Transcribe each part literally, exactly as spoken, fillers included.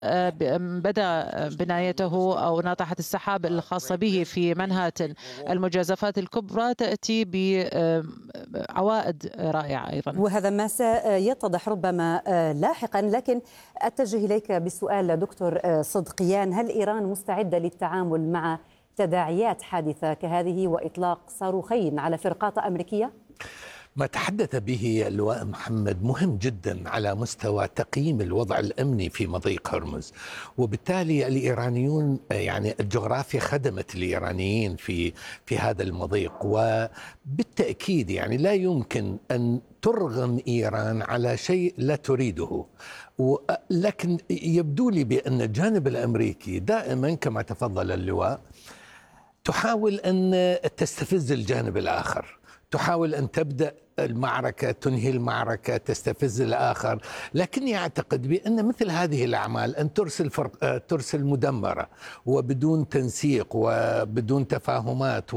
بدأ بنايته أو ناطحة السحاب الخاصة به في منهاتن. المجازفات الكبرى تأتي بعوائد رائعة أيضا، وهذا ما سيتضح ربما لاحقا. لكن أتجه إليك بالسؤال دكتور صدقيان، هل إيران مستعدة للتعامل مع تداعيات حادثة كهذه وإطلاق صاروخين على فرقاطة أمريكية؟ ما تحدث به اللواء محمد مهم جدا على مستوى تقييم الوضع الأمني في مضيق هرمز، وبالتالي الإيرانيون يعني الجغرافيا خدمت الإيرانيين في في هذا المضيق، وبالتأكيد يعني لا يمكن أن ترغم إيران على شيء لا تريده. لكن يبدو لي بأن الجانب الأمريكي دائما كما تفضل اللواء تحاول أن تستفز الجانب الآخر، تحاول أن تبدأ المعركة، تنهي المعركة، تستفز الآخر. لكني أعتقد بأن مثل هذه الأعمال أن ترسل فرق ترسل مدمرة وبدون تنسيق وبدون تفاهمات،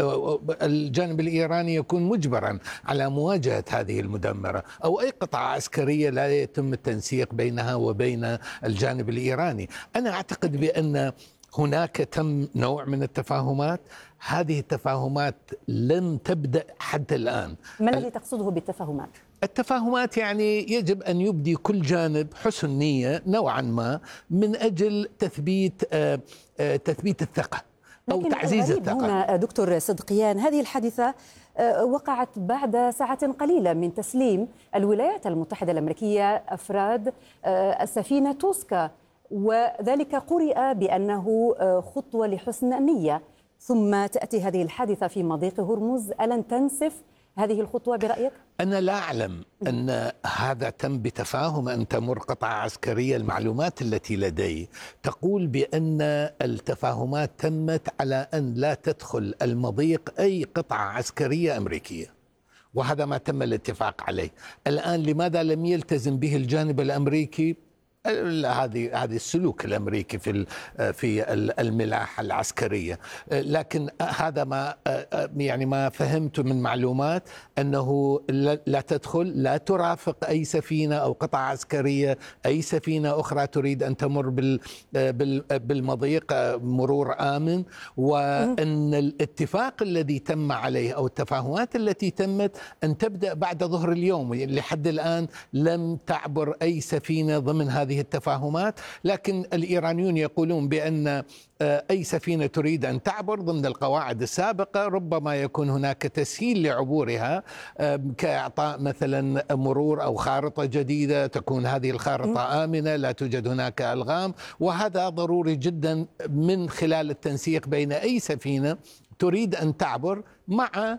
والجانب الإيراني يكون مجبرا على مواجهة هذه المدمرة أو أي قطعة عسكرية لا يتم التنسيق بينها وبين الجانب الإيراني. أنا أعتقد بأن هناك تم نوع من التفاهمات، هذه التفاهمات لم تبدأ حتى الآن. ما الذي تقصده بالتفاهمات؟ التفاهمات يعني يجب أن يبدي كل جانب حسن نية نوعا ما من أجل تثبيت آه آه تثبيت الثقة أو تعزيز الثقة. هنا دكتور صدقيان، هذه الحادثة وقعت بعد ساعة قليلة من تسليم الولايات المتحدة الأمريكية أفراد السفينة توسكا، وذلك قرئ بأنه خطوة لحسن النية، ثم تأتي هذه الحادثة في مضيق هرمز. ألن تنسف هذه الخطوة برأيك؟ أنا لا أعلم أن هذا تم بتفاهم أن تمر قطعة عسكرية. المعلومات التي لدي تقول بأن التفاهمات تمت على أن لا تدخل المضيق أي قطعة عسكرية أمريكية، وهذا ما تم الاتفاق عليه. الآن لماذا لم يلتزم به الجانب الأمريكي؟ هذه هذه السلوك الامريكي في في الملاحه العسكريه. لكن هذا ما يعني ما فهمت من معلومات انه لا تدخل، لا ترافق اي سفينه او قطعه عسكريه اي سفينه اخرى تريد ان تمر بالمضيق مرور امن، وان الاتفاق الذي تم عليه او التفاهمات التي تمت ان تبدا بعد ظهر اليوم. لحد الان لم تعبر اي سفينه ضمن هذه التفاهمات، لكن الإيرانيون يقولون بأن أي سفينة تريد أن تعبر ضمن القواعد السابقة ربما يكون هناك تسهيل لعبورها، كإعطاء مثلا مرور أو خارطة جديدة تكون هذه الخارطة آمنة لا توجد هناك ألغام، وهذا ضروري جدا من خلال التنسيق بين أي سفينة تريد أن تعبر مع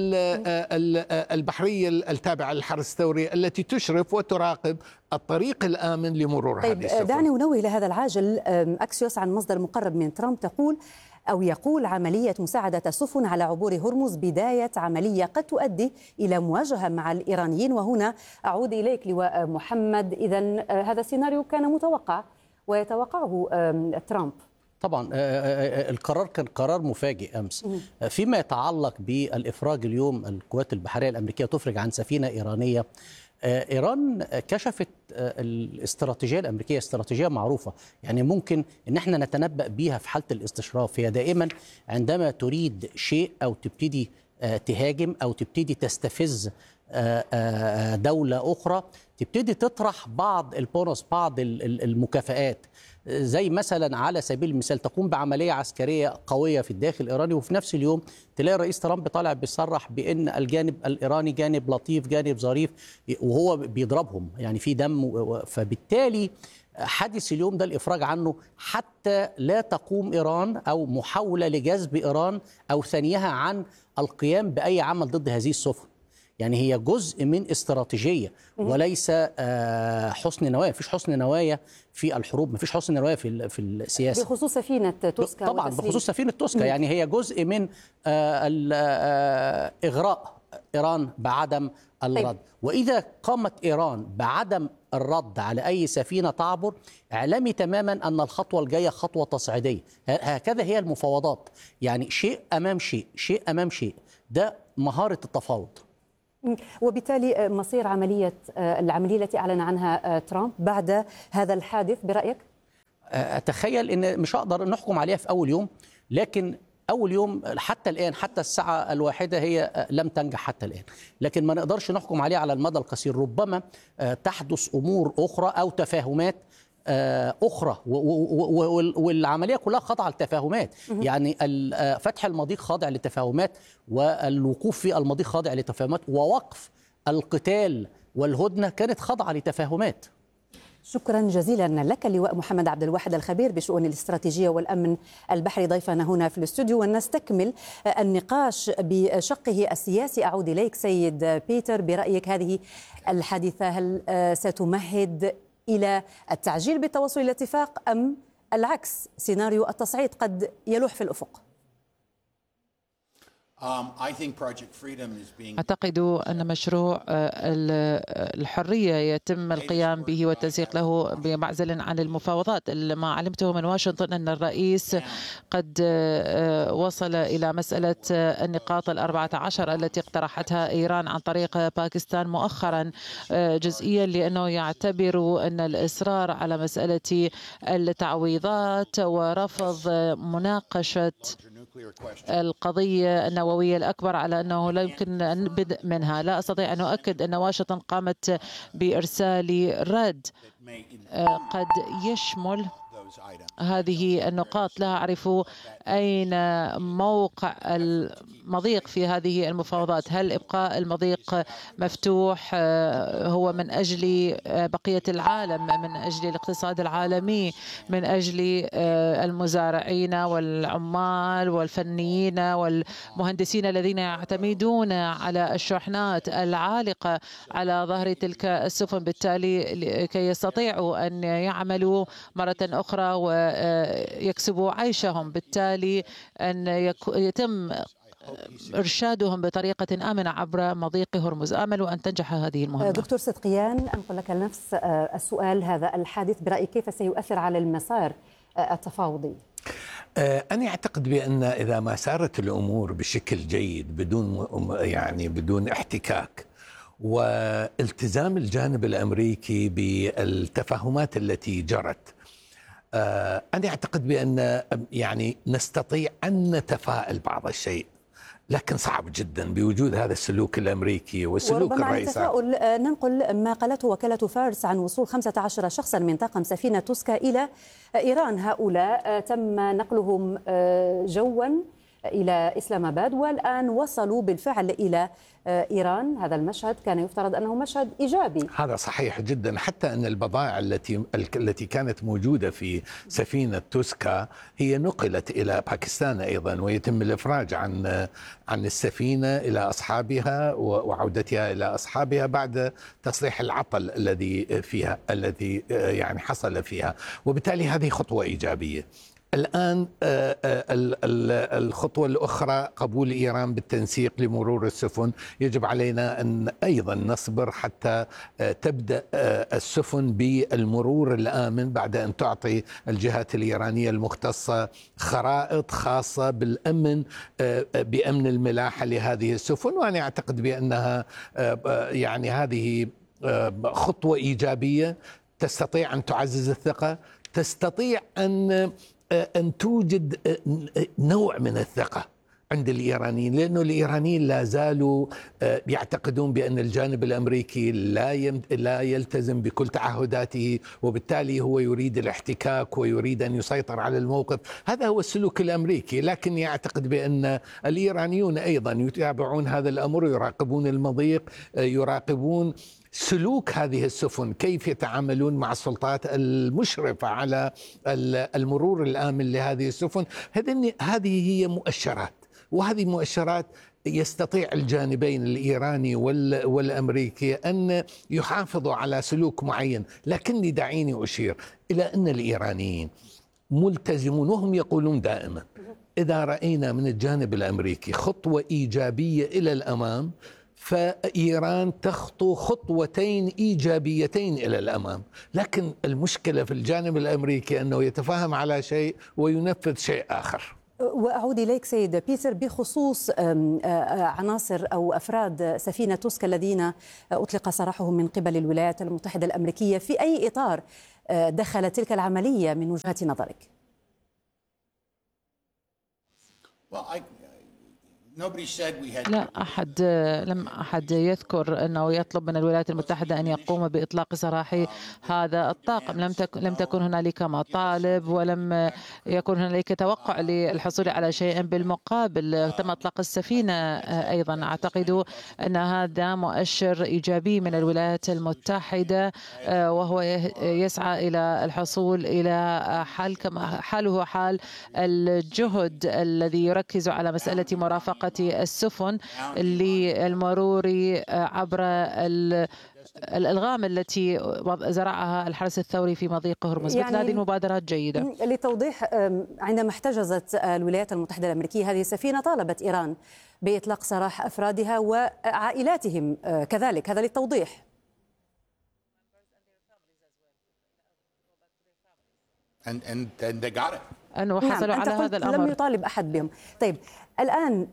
البحرية التابعة للحرس الثوري التي تشرف وتراقب الطريق الآمن لمرور طيب هذه السفن. دعني أنوه إلى هذا العاجل. أكسيوس عن مصدر مقرب من ترامب تقول أو يقول عملية مساعدة السفن على عبور هرمز بداية عملية قد تؤدي إلى مواجهة مع الإيرانيين. وهنا أعود إليك لواء محمد، إذن هذا السيناريو كان متوقع ويتوقعه ترامب؟ طبعا القرار كان قرار مفاجئ أمس. فيما يتعلق بالإفراج اليوم، القوات البحرية الأمريكية تفرج عن سفينة إيرانية. إيران كشفت الاستراتيجية الأمريكية، استراتيجية معروفة، يعني ممكن أن احنا نتنبأ بيها في حالة الاستشراف. هي دائما عندما تريد شيء أو تبتدي تهاجم أو تبتدي تستفز دولة أخرى، تبتدي تطرح بعض البونص، بعض المكافآت، زي مثلا على سبيل المثال تقوم بعملية عسكرية قوية في الداخل الإيراني وفي نفس اليوم تلاقي الرئيس ترامب طالع بيصرح بأن الجانب الإيراني جانب لطيف، جانب ظريف، وهو بيضربهم يعني في دم. فبالتالي حدث اليوم ده الإفراج عنه حتى لا تقوم إيران أو محاولة لجذب إيران أو ثنيها عن القيام بأي عمل ضد هذه السفن. يعني هي جزء من استراتيجية وليس حسن نوايا. مفيش حسن نوايا في الحروب، مفيش حسن نوايا في في السياسة. بخصوص سفينة توسكا طبعا بخصوص سفينة توسكا، يعني هي جزء من إغراء إيران بعدم الرد. طيب. وإذا قامت إيران بعدم الرد على أي سفينة تعبر، اعلمي تماما أن الخطوة الجاية خطوة تصعيدية. هكذا هي المفاوضات، يعني شيء أمام شيء، شيء أمام شيء. ده مهارة التفاوض. وبالتالي مصير عملية العملية التي أعلن عنها ترامب بعد هذا الحادث برأيك؟ أتخيل أن مش هقدر نحكم عليها في أول يوم، لكن أول يوم حتى الآن حتى الساعة الواحدة هي لم تنجح حتى الآن، لكن ما نقدرش نحكم عليها على المدى القصير. ربما تحدث أمور أخرى أو تفاهمات أخرى، والعملية كلها خاضعة للتفاهمات. يعني فتح المضيق خاضع للتفاهمات، والوقوف في المضيق خاضع للتفاهمات، ووقف القتال والهدنة كانت خاضعة لتفاهمات. شكرا جزيلا لك اللواء محمد عبد الواحد الخبير بشؤون الاستراتيجية والأمن البحري ضيفنا هنا في الاستوديو، ونستكمل النقاش بشقه السياسي. أعود إليك سيد بيتر، برأيك هذه الحادثة هل ستمهد إلى التعجيل بالتوصل إلى اتفاق أم العكس سيناريو التصعيد قد يلوح في الأفق؟ أعتقد أن مشروع الحرية يتم القيام به والتنسيق له بمعزل عن المفاوضات. ما علمته من واشنطن أن الرئيس قد وصل إلى مسألة النقاط الأربعة عشر التي اقترحتها إيران عن طريق باكستان مؤخرا، جزئيا لأنه يعتبر أن الإصرار على مسألة التعويضات ورفض مناقشة القضية النووية الأكبر على أنه لا يمكن أن بدء منها. لا أستطيع أن أؤكد أن واشنطن قامت بإرسال رد قد يشمل هذه النقاط. لا أعرف أين موقع المضيق في هذه المفاوضات. هل إبقاء المضيق مفتوح هو من أجل بقية العالم، من أجل الاقتصاد العالمي، من أجل المزارعين والعمال والفنيين والمهندسين الذين يعتمدون على الشحنات العالقة على ظهر تلك السفن، بالتالي كي يستطيعوا أن يعملوا مرة أخرى ويكسبوا عيشهم، بالتالي أن يتم إرشادهم بطريقة آمنة عبر مضيق هرمز. آمل أن تنجح هذه المهمة. دكتور صدقيان، أنقل لك نفس السؤال. هذا الحادث برأيك كيف سيؤثر على المسار التفاوضي؟ أنا أعتقد بأن إذا ما سارت الأمور بشكل جيد بدون يعني بدون احتكاك والتزام الجانب الأمريكي بالتفاهمات التي جرت، أنا أعتقد بأن يعني نستطيع أن نتفائل بعض الشيء، لكن صعب جدا بوجود هذا السلوك الأمريكي والسلوك الرئيسي. وربما التفاؤل ننقل ما قالته وكالة فارس عن وصول خمسة عشر شخصا من طاقم سفينة توسكا إلى إيران. هؤلاء تم نقلهم جوا إلى إسلام آباد والآن وصلوا بالفعل إلى إيران. هذا المشهد كان يفترض أنه مشهد إيجابي. هذا صحيح جدا، حتى أن البضائع التي التي كانت موجودة في سفينة توسكا هي نقلت إلى باكستان أيضا، ويتم الإفراج عن عن السفينة إلى أصحابها وعودتها إلى أصحابها بعد تصليح العطل الذي فيها الذي يعني حصل فيها، وبالتالي هذه خطوة إيجابية. الآن الخطوة الأخرى قبول إيران بالتنسيق لمرور السفن. يجب علينا أن أيضا نصبر حتى تبدأ السفن بالمرور الآمن بعد أن تعطي الجهات الإيرانية المختصة خرائط خاصة بالأمن بأمن الملاحة لهذه السفن. وأنا أعتقد بأنها يعني هذه خطوة إيجابية تستطيع أن تعزز الثقة، تستطيع أن أن توجد نوع من الثقة عند الإيرانيين، لأنه الإيرانيين لا زالوا يعتقدون بأن الجانب الأمريكي لا لا يلتزم بكل تعهداته، وبالتالي هو يريد الاحتكاك ويريد أن يسيطر على الموقف. هذا هو السلوك الأمريكي، لكن يعتقد بأن الإيرانيون أيضا يتابعون هذا الأمر، يراقبون المضيق، يراقبون سلوك هذه السفن، كيف يتعاملون مع السلطات المشرفة على المرور الآمن لهذه السفن. هذه هي مؤشرات، وهذه مؤشرات يستطيع الجانبين الإيراني والأمريكي أن يحافظوا على سلوك معين. لكني دعيني أشير إلى أن الإيرانيين ملتزمون، وهم يقولون دائما إذا رأينا من الجانب الأمريكي خطوة إيجابية إلى الأمام فإيران تخطو خطوتين إيجابيتين إلى الأمام. لكن المشكلة في الجانب الأمريكي أنه يتفاهم على شيء وينفذ شيء آخر. وأعود إليك سيد بيتر بخصوص عناصر أو أفراد سفينة توسكا الذين أطلق سراحهم من قبل الولايات المتحدة الأمريكية. في أي إطار دخل تلك العملية من وجهة نظرك؟ لا أحد لم أحد يذكر أنه يطلب من الولايات المتحدة أن يقوم بإطلاق سراح هذا الطاقم. لم تكن لم تكن هنالك مطالب ولم يكن هنالك توقع للحصول على شيء بالمقابل. تم إطلاق السفينة أيضا. أعتقد أن هذا مؤشر إيجابي من الولايات المتحدة، وهو يسعى إلى الحصول إلى حل كما حاله حال الجهد الذي يركز على مسألة مرافقة السفن للمرور عبر الألغام التي زرعها الحرس الثوري في مضيق هرمز. يعني هذه المبادرات جيدة. للتوضيح، عندما احتجزت الولايات المتحدة الأمريكية هذه السفينة طالبت إيران بإطلاق سراح أفرادها وعائلاتهم كذلك. هذا للتوضيح. And, and, and they got it. أنه حصلوا نعم. على هذا الأمر. لم يطالب أحد بهم. طيب الآن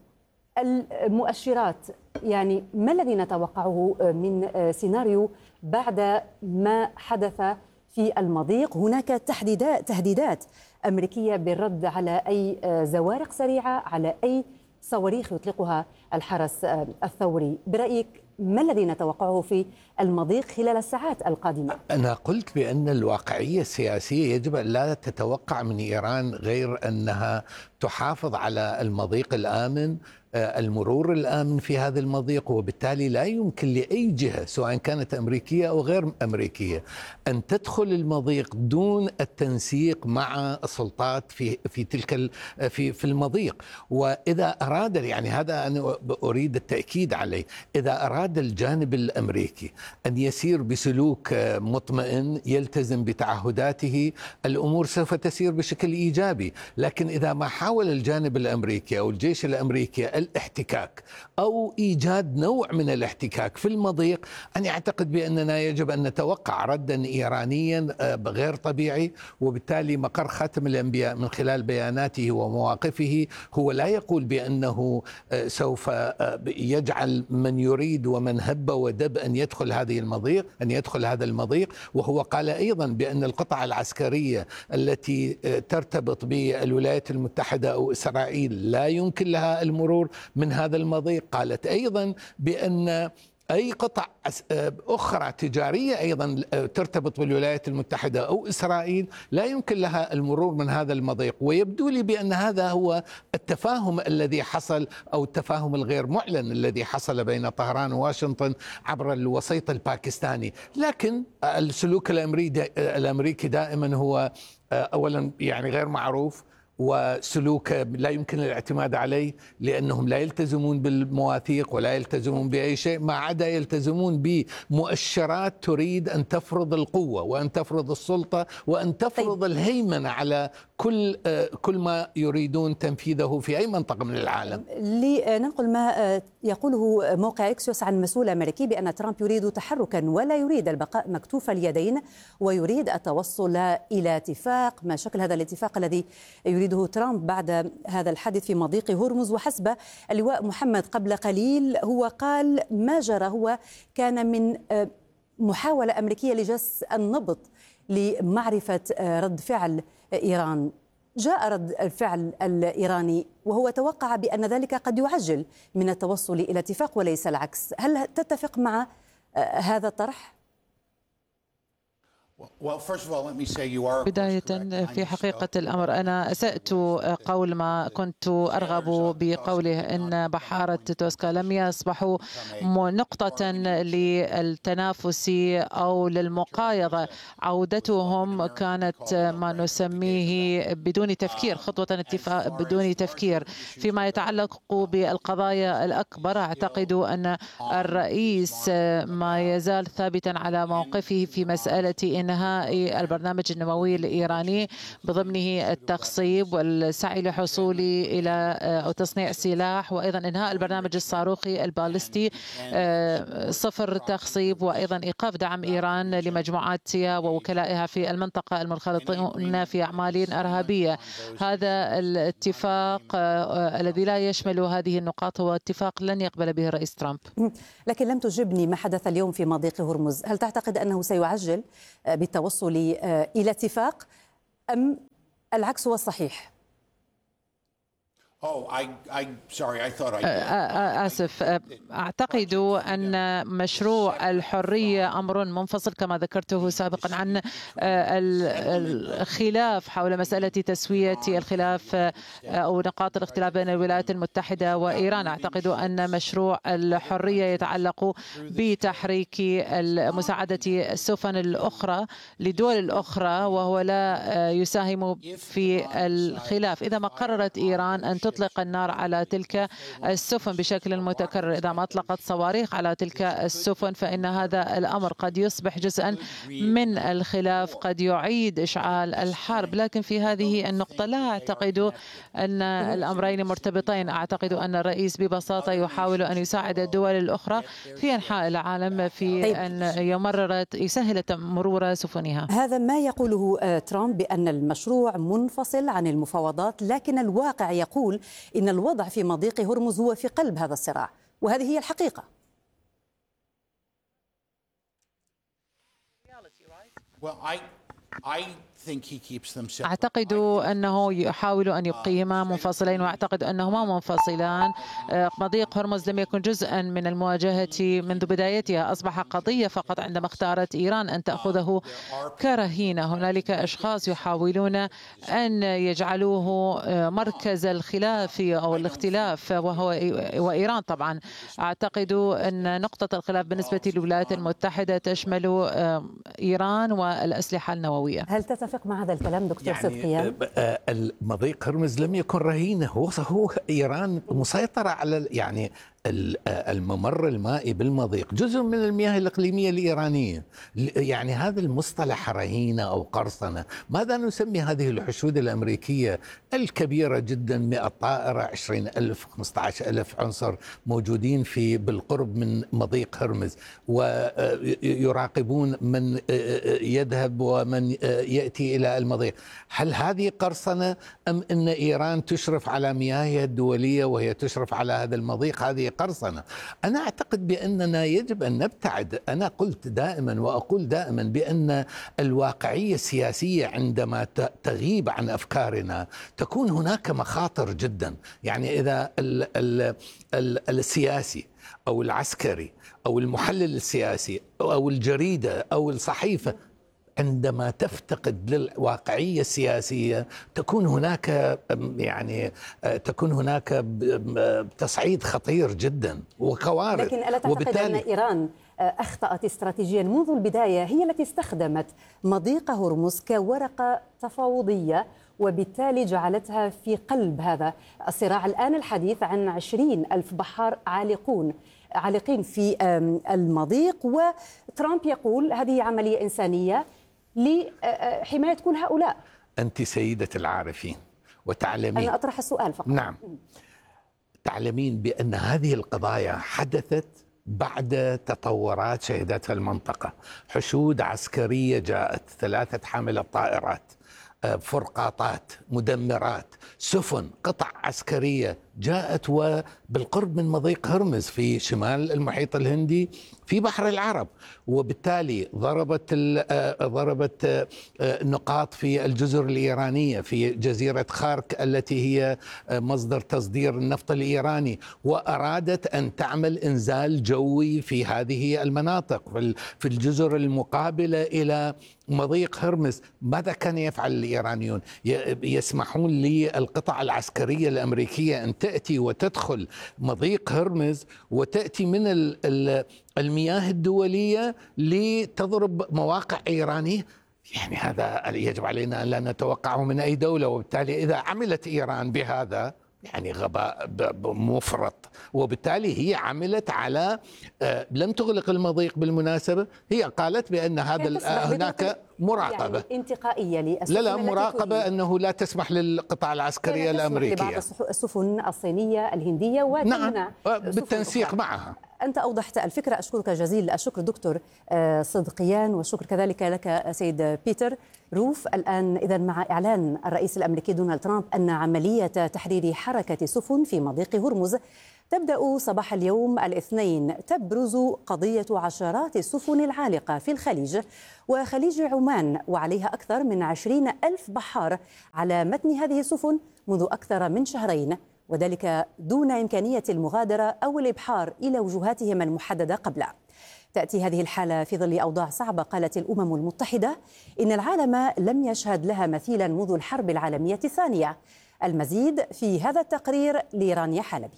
المؤشرات، يعني ما الذي نتوقعه من سيناريو بعد ما حدث في المضيق؟ هناك تهديدات تهديدات أمريكية بالرد على أي زوارق سريعة، على أي صواريخ يطلقها الحرس الثوري. برأيك ما الذي نتوقعه في المضيق خلال الساعات القادمة؟ أنا قلت بأن الواقعية السياسية يجب أن لا تتوقع من إيران غير أنها تحافظ على المضيق الآمن، المرور الآمن في هذا المضيق، وبالتالي لا يمكن لأي جهة سواء كانت أمريكية أو غير أمريكية أن تدخل المضيق دون التنسيق مع السلطات في في تلك في في المضيق. وإذا أراد، يعني هذا أنا أريد التأكيد عليه، إذا أراد الجانب الأمريكي أن يسير بسلوك مطمئن يلتزم بتعهداته، الأمور سوف تسير بشكل إيجابي. لكن إذا ما حاول الجانب الأمريكي أو الجيش الأمريكي الاحتكاك أو إيجاد نوع من الاحتكاك في المضيق، أنا أعتقد بأننا يجب أن نتوقع ردا إيرانيا غير طبيعي. وبالتالي مقر خاتم الأنبياء من خلال بياناته ومواقفه هو لا يقول بأنه سوف يجعل من يريد ومن هب ودب أن يدخل هذه المضيق أن يدخل هذا المضيق. وهو قال أيضا بأن القطع العسكرية التي ترتبط بالولايات المتحدة أو إسرائيل لا يمكن لها المرور من هذا المضيق. قالت أيضا بأن أي قطع أخرى تجارية أيضا ترتبط بالولايات المتحدة أو إسرائيل لا يمكن لها المرور من هذا المضيق. ويبدو لي بأن هذا هو التفاهم الذي حصل، أو التفاهم الغير معلن الذي حصل بين طهران وواشنطن عبر الوسيط الباكستاني. لكن السلوك الأمريكي دائما هو أولا يعني غير معروف، وسلوك لا يمكن الاعتماد عليه، لأنهم لا يلتزمون بالمواثيق ولا يلتزمون بأي شيء ما عدا يلتزمون بمؤشرات تريد أن تفرض القوة وأن تفرض السلطة وأن تفرض طيب. الهيمنة على كل كل ما يريدون تنفيذه في أي منطقة من العالم. لننقل ما يقوله موقع إكسيوس عن مسؤول أمريكي بأن ترامب يريد تحركا ولا يريد البقاء مكتوف اليدين، ويريد التوصل إلى اتفاق. ما شكل هذا الاتفاق الذي يريده ترامب بعد هذا الحادث في مضيق هرمز؟ وحسب اللواء محمد قبل قليل هو قال ما جرى هو كان من محاولة أمريكية لجس النبض لمعرفة رد فعل إيران. جاء رد الفعل الإيراني وهو توقع بأن ذلك قد يعجل من التوصل إلى اتفاق وليس العكس. هل تتفق مع هذا الطرح؟ بداية في حقيقة الأمر أنا أسأت قول ما كنت أرغب بقوله إن بحارة توسكا لم يصبحوا نقطة للتنافس أو للمقايضة. عودتهم كانت ما نسميه بدون تفكير، خطوة اتفاق بدون تفكير. فيما يتعلق بالقضايا الأكبر أعتقد أن الرئيس ما يزال ثابتا على موقفه في مسألة إنهاء البرنامج النووي الإيراني بضمنه التخصيب والسعي لحصول إلى أو تصنيع سلاح، وأيضا إنهاء البرنامج الصاروخي البالستي، صفر تخصيب، وأيضا إيقاف دعم إيران لمجموعاتها ووكلائها في المنطقة المنخرطين في أعمال إرهابية. هذا الاتفاق الذي لا يشمل هذه النقاط هو اتفاق لن يقبل به الرئيس ترامب. لكن لم تجبني ما حدث اليوم في مضيق هرمز. هل تعتقد أنه سيعجل بالتوصل إلى اتفاق أم العكس هو الصحيح؟ Oh, I, I, sorry, I thought I آسف، أعتقد أن مشروع الحرية أمر منفصل كما ذكرته سابقا عن الخلاف حول مسألة تسوية الخلاف أو نقاط الاختلاف بين الولايات المتحدة وإيران. أعتقد أن مشروع الحرية يتعلق بتحريك مساعدة السفن الأخرى لدول الأخرى وهو لا يساهم في الخلاف. إذا ما قررت إيران أن تطلق النار على تلك السفن بشكل متكرر، إذا ما أطلقت صواريخ على تلك السفن، فإن هذا الأمر قد يصبح جزءا من الخلاف، قد يعيد إشعال الحرب. لكن في هذه النقطة لا أعتقد أن الأمرين مرتبطين. أعتقد أن الرئيس ببساطة يحاول أن يساعد الدول الأخرى في أنحاء العالم في أن يمرر يسهل مرور سفنها. هذا ما يقوله ترامب بأن المشروع منفصل عن المفاوضات، لكن الواقع يقول إن الوضع في مضيق هرمز هو في قلب هذا الصراع، وهذه هي الحقيقة. well, I, I think he keeps them separate. أعتقد أنه يحاول أن يبقيهما منفصلين، وأعتقد أنهما منفصلان. مضيق هرمز لم يكن جزءا من المواجهة منذ بدايتها، أصبح قضية فقط عندما اختارت إيران أن تأخذه كرهينة. هنالك أشخاص يحاولون أن يجعلوه مركز الخلاف أو الاختلاف وهو وإيران. طبعا أعتقد أن نقطة الخلاف بالنسبة للولايات المتحدة تشمل إيران والأسلحة النووية. هل تتفق مع هذا الكلام دكتور يعني صدقيان؟ المضيق هرمز لم يكن رهينة، هو هو إيران مسيطرة على يعني الممر المائي بالمضيق جزء من المياه الإقليمية الإيرانية. يعني هذا المصطلح رهينة أو قرصنة، ماذا نسمي هذه الحشود الأمريكية الكبيرة جدا؟ مئة طائرة، عشرين ألف، خمسة عشر ألف عنصر موجودين في بالقرب من مضيق هرمز، ويراقبون من يذهب ومن يأتي إلى المضيق. هل هذه قرصنة أم أن إيران تشرف على مياهها الدولية وهي تشرف على هذا المضيق؟ هذه قرصنة. أنا أعتقد بأننا يجب أن نبتعد. أنا قلت دائما وأقول دائما بأن الواقعية السياسية عندما تغيب عن أفكارنا تكون هناك مخاطر جدا. يعني إذا ال ال ال السياسي أو العسكري أو المحلل السياسي أو الجريدة أو الصحيفة عندما تفتقد للواقعية السياسية تكون هناك يعني تكون هناك تصعيد خطير جدا وكوارث. لكن ألا تعتقد أن إيران أخطأت استراتيجيا منذ البداية؟ هي التي استخدمت مضيق هرمز كورقة تفاوضية وبالتالي جعلتها في قلب هذا الصراع. الآن الحديث عن عشرين ألف بحار عالقون عالقين في المضيق، وترامب يقول هذه عملية إنسانية لحماية كل هؤلاء. أنت سيدة العارفين وتعلمين، أنا أطرح السؤال فقط. نعم، تعلمين بأن هذه القضايا حدثت بعد تطورات شهدتها المنطقة. حشود عسكرية جاءت، ثلاثة حاملة طائرات، فرقاطات، مدمرات، سفن، قطع عسكرية جاءت وبالقرب من مضيق هرمز في شمال المحيط الهندي في بحر العرب، وبالتالي ضربت ضربت نقاط في الجزر الإيرانية في جزيرة خارك التي هي مصدر تصدير النفط الإيراني، وأرادت أن تعمل إنزال جوي في هذه المناطق في الجزر المقابلة إلى مضيق هرمز. ماذا كان يفعل الإيرانيون؟ يسمحون للقطع العسكرية الأمريكية أن تأتي وتدخل مضيق هرمز وتأتي من المياه الدولية لتضرب مواقع إيرانية. يعني هذا يجب علينا أن لا نتوقعه من أي دولة، وبالتالي إذا عملت إيران بهذا يعني غباء مفرط، وبالتالي هي عملت على لم تغلق المضيق بالمناسبة، هي قالت بأن هذا هناك مراقبة يعني انتقائية لا لا مراقبة أنه لا تسمح للقطاع العسكرية الأمريكية لبعض السفن الصينية الهندية وتمنع نعم بالتنسيق معها. أنت أوضحت الفكرة، أشكرك جزيل الشكر دكتور صدقيان، والشكر كذلك لك سيد بيتر روف. الآن إذا مع إعلان الرئيس الأمريكي دونالد ترامب أن عملية تحرير حركة سفن في مضيق هرمز تبدأ صباح اليوم الاثنين تبرز قضية عشرات السفن العالقة في الخليج وخليج عمان، وعليها أكثر من عشرين ألف بحار على متن هذه السفن منذ أكثر من شهرين، وذلك دون إمكانية المغادرة أو الإبحار إلى وجهاتهم المحددة قبل. تأتي هذه الحالة في ظل أوضاع صعبة قالت الأمم المتحدة إن العالم لم يشهد لها مثيلا منذ الحرب العالمية الثانية. المزيد في هذا التقرير لرانيا حلبي.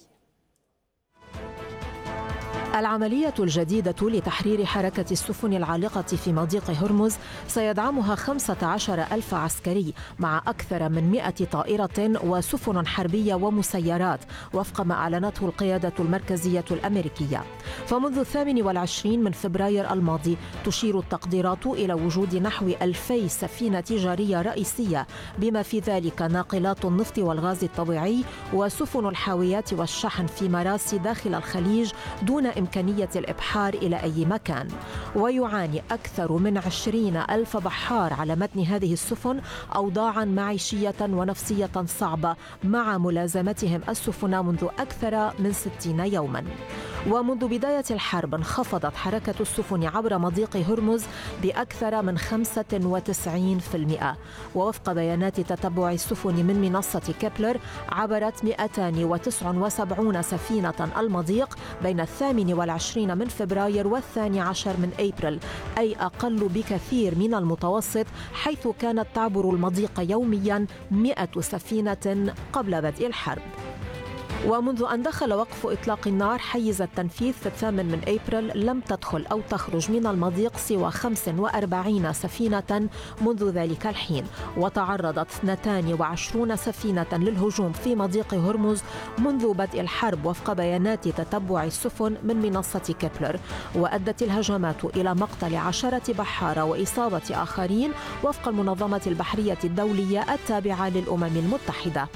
العملية الجديدة لتحرير حركة السفن العالقة في مضيق هرمز سيدعمها خمسة عشر ألف عسكري مع أكثر من مئة طائرة وسفن حربية ومسيرات وفق ما أعلنته القيادة المركزية الأمريكية. فمنذ الثامن والعشرين من فبراير الماضي تشير التقديرات إلى وجود نحو ألفي سفينة تجارية رئيسية بما في ذلك ناقلات النفط والغاز الطبيعي وسفن الحاويات والشحن في مراسي داخل الخليج دون إمكانية الإبحار إلى أي مكان. ويعاني أكثر من عشرين ألف بحار على متن هذه السفن أوضاعا معيشية ونفسية صعبة مع ملازمتهم السفن منذ أكثر من ستين يوما. ومنذ بداية الحرب انخفضت حركة السفن عبر مضيق هرمز بأكثر من خمسة وتسعين بالمئة، ووفق بيانات تتبع السفن من منصة كيبلر عبرت مئتين وتسعة وسبعين سفينة المضيق بين الثامن والعشرين من فبراير والثاني عشر من أبريل، أي أقل بكثير من المتوسط، حيث كانت تعبر المضيق يوميا مئة سفينة قبل بدء الحرب. ومنذ أن دخل وقف إطلاق النار حيز التنفيذ في الثامن من أبريل لم تدخل أو تخرج من المضيق سوى خمس وأربعين سفينة منذ ذلك الحين، وتعرضت اثنتان وعشرين سفينة للهجوم في مضيق هرمز منذ بدء الحرب وفق بيانات تتبع السفن من منصة كيبلر. وأدت الهجمات إلى مقتل عشرة بحارة وإصابة آخرين وفق المنظمة البحرية الدولية التابعة للأمم المتحدة.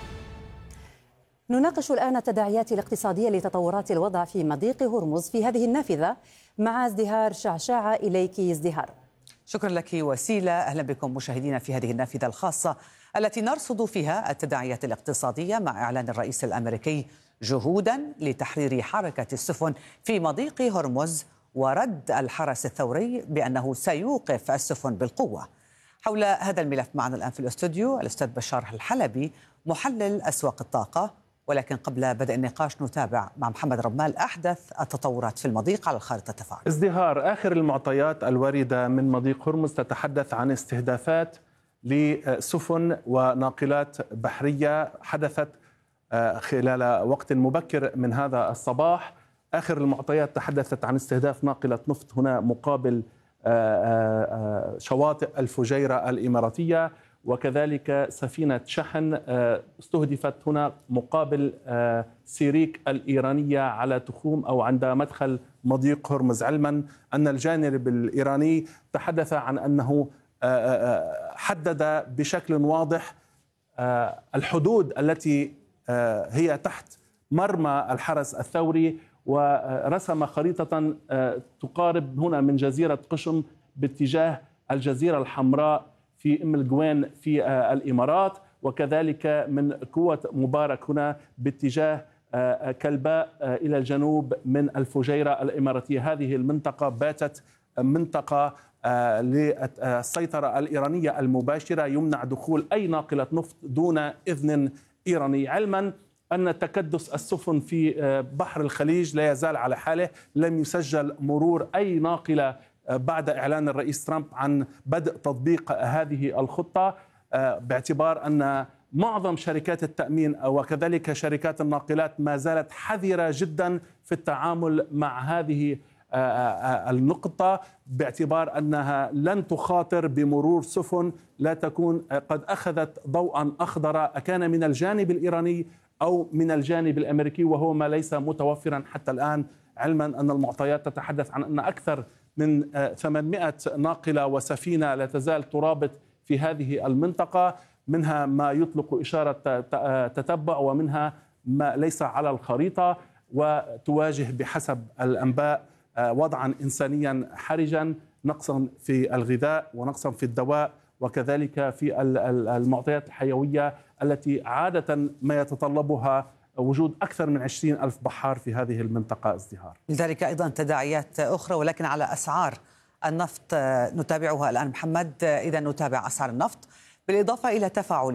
نناقش الآن التداعيات الاقتصادية لتطورات الوضع في مضيق هرمز في هذه النافذة مع ازدهار شعشاعة. إليك ازدهار. شكرا لك وسيلة. أهلا بكم مشاهدينا في هذه النافذة الخاصة التي نرصد فيها التداعيات الاقتصادية مع إعلان الرئيس الأمريكي جهودا لتحرير حركة السفن في مضيق هرمز ورد الحرس الثوري بأنه سيوقف السفن بالقوة. حول هذا الملف معنا الآن في الاستوديو الأستاذ بشار الحلبي محلل أسواق الطاقة. ولكن قبل بدء النقاش نتابع مع محمد رمال أحدث التطورات في المضيق على الخارطة التفاعل. ازدهار آخر المعطيات الواردة من مضيق هرمز تتحدث عن استهدافات لسفن وناقلات بحرية حدثت خلال وقت مبكر من هذا الصباح. آخر المعطيات تحدثت عن استهداف ناقلة نفط هنا مقابل شواطئ الفجيرة الإماراتية، وكذلك سفينة شحن استهدفت هنا مقابل سيريك الإيرانية على تخوم أو عند مدخل مضيق هرمز، علما أن الجانب الإيراني تحدث عن أنه حدد بشكل واضح الحدود التي هي تحت مرمى الحرس الثوري، ورسم خريطة تقارب هنا من جزيرة قشم باتجاه الجزيرة الحمراء في أم القوين في الإمارات، وكذلك من قوة مبارك هنا باتجاه كلباء إلى الجنوب من الفجيرة الإماراتية. هذه المنطقة باتت منطقة للسيطرة الإيرانية المباشرة، يمنع دخول أي ناقلة نفط دون إذن إيراني، علما أن تكدس السفن في بحر الخليج لا يزال على حاله. لم يسجل مرور أي ناقلة بعد إعلان الرئيس ترامب عن بدء تطبيق هذه الخطة، باعتبار أن معظم شركات التأمين وكذلك شركات الناقلات ما زالت حذرة جدا في التعامل مع هذه النقطة، باعتبار أنها لن تخاطر بمرور سفن لا تكون قد أخذت ضوءا أخضر أكان من الجانب الإيراني أو من الجانب الأمريكي، وهو ما ليس متوفرا حتى الآن، علما أن المعطيات تتحدث عن أن أكثر من ثمانمئة ناقلة وسفينة لا تزال ترابط في هذه المنطقة، منها ما يطلق إشارة تتبع ومنها ما ليس على الخريطة، وتواجه بحسب الأنباء وضعا إنسانيا حرجا، نقصا في الغذاء ونقصا في الدواء وكذلك في المعطيات الحيوية التي عادة ما يتطلبها وجود أكثر من عشرين ألف بحار في هذه المنطقة ازدهار. لذلك أيضا تداعيات أخرى ولكن على أسعار النفط نتابعها الآن. محمد، إذا نتابع أسعار النفط بالإضافة إلى تفاعل